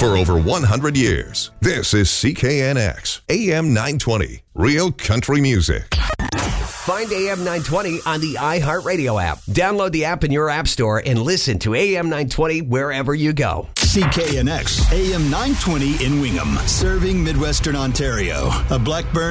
for over 100 years. This is CKNX, AM 920, Real Country Music. Find AM 920 on the iHeartRadio app. Download the app in your app store and listen to AM 920 wherever you go. CKNX, AM 920 in Wingham, serving Midwestern Ontario. A Blackburn